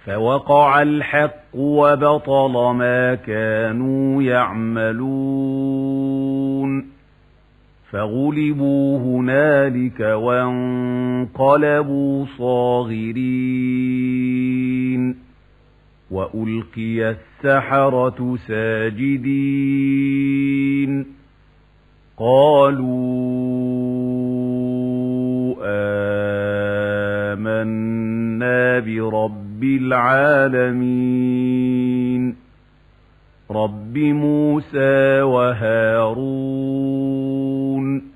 فوقع الحق وبطل ما كانوا يعملون فغلبوا هنالك وانقلبوا صاغرين وألقي السحرة ساجدين قالوا آمنا برب العالمين رب موسى وهارون